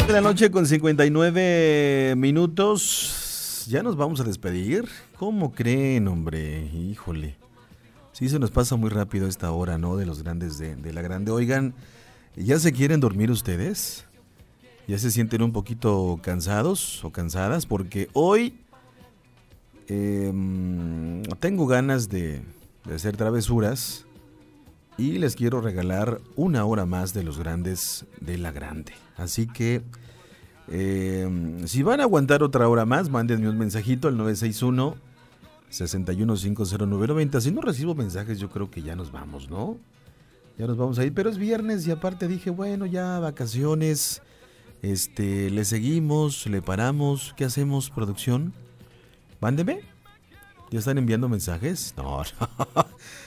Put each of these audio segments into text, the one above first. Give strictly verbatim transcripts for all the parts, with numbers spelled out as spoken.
De la noche con cincuenta y nueve minutos. Ya nos vamos a despedir. ¿Cómo creen, hombre? Híjole. Sí, se nos pasa muy rápido esta hora, ¿no? De los grandes de, de la grande. Oigan, ¿ya se quieren dormir ustedes? ¿Ya se sienten un poquito cansados o cansadas? Porque hoy eh, tengo ganas de, de hacer travesuras y les quiero regalar una hora más de los grandes de la grande. Así que eh, si van a aguantar otra hora más, mándenme un mensajito al nueve seis uno, seis uno cinco cero nueve nueve cero. Si no recibo mensajes, yo creo que ya nos vamos, ¿no? Ya nos vamos a ir, pero es viernes y aparte dije, bueno, ya vacaciones, este, le seguimos, le paramos, ¿qué hacemos, producción? Mándeme. ¿Ya están enviando mensajes? No, no.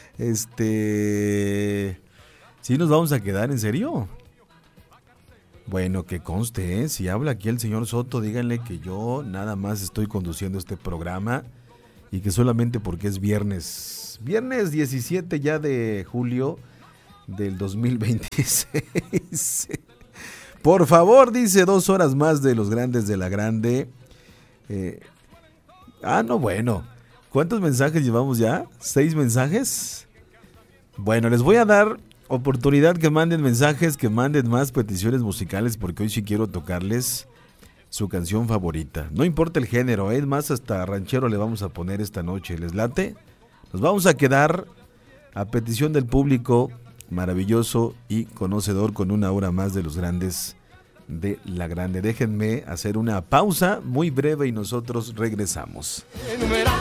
Este, ¿sí nos vamos a quedar, en serio? Bueno, que conste, ¿eh? Si habla aquí el señor Soto, díganle que yo nada más estoy conduciendo este programa y que solamente porque es viernes, viernes diecisiete ya de julio del dos mil veintiséis. Por favor, dice, dos horas más de los grandes de la grande. Eh, ah, no, bueno. ¿Cuántos mensajes llevamos ya? ¿Seis mensajes? Bueno, les voy a dar oportunidad que manden mensajes, que manden más peticiones musicales, porque hoy sí quiero tocarles su canción favorita. No importa el género, ¿eh? Es más, hasta ranchero le vamos a poner esta noche. ¿Les late? Nos vamos a quedar a petición del público maravilloso y conocedor con una hora más de los grandes de la grande. Déjenme hacer una pausa muy breve y nosotros regresamos.